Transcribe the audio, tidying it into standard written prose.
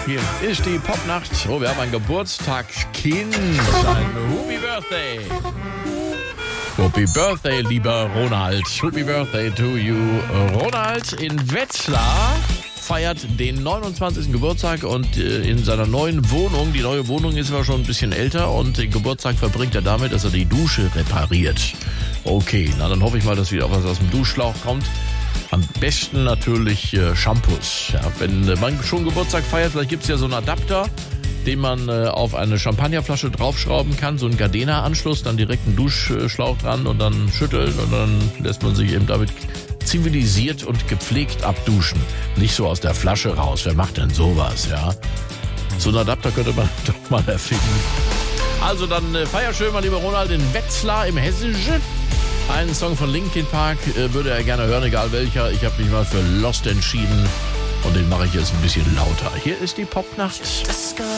Hier ist die Popnacht. Oh, wir haben ein Geburtstagskind. Ein Happy Birthday. Happy Birthday, lieber Ronald. Happy Birthday to you. Ronald in Wetzlar feiert den 29. Geburtstag und in seiner neuen Wohnung, die neue Wohnung ist aber schon ein bisschen älter und den Geburtstag verbringt er damit, dass er die Dusche repariert. Okay, na dann hoffe ich mal, dass wieder was aus dem Duschschlauch kommt. Am besten natürlich Shampoos. Ja, wenn man schon Geburtstag feiert, vielleicht gibt es ja so einen Adapter, den man auf eine Champagnerflasche draufschrauben kann, so einen Gardena-Anschluss, dann direkt einen Duschschlauch dran und dann schütteln und dann lässt man sich eben damit zivilisiert und gepflegt abduschen. Nicht so aus der Flasche raus. Wer macht denn sowas, ja? So einen Adapter könnte man doch mal erfinden. Also dann feier schön mal, lieber Ronald, in Wetzlar im Hessischen. Einen Song von Linkin Park würde er gerne hören, egal welcher. Ich habe mich mal für Lost entschieden und den mache ich jetzt ein bisschen lauter. Hier ist die Popnacht.